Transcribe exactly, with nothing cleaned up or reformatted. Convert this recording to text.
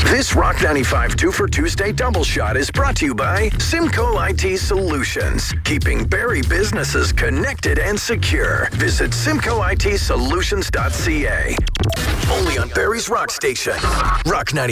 This Rock ninety-five two for Tuesday double shot is brought to you by Simcoe I T Solutions, keeping Barrie businesses connected and secure. Visit simcoe I T solutions dot c a. Only on Barrie's Rock Station. Rock ninety-five.